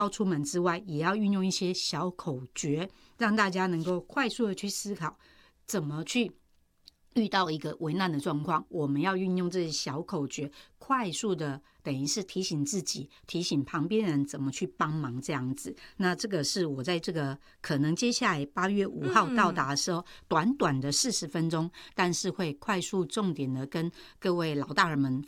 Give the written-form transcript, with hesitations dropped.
要出门之外，也要运用一些小口诀，让大家能够快速的去思考怎么去遇到一个危难的状况，我们要运用这些小口诀，快速的等于是提醒自己，提醒旁边人怎么去帮忙这样子。那这个是我在这个可能接下来8月5号到达的时候，短短的40分钟，但是会快速重点的跟各位老大人们